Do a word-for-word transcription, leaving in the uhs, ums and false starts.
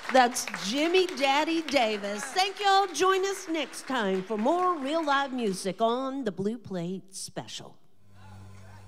That's Jimmy Daddy Davis. Thank y'all. Join us next time for more real live music on the Blue Plate Special.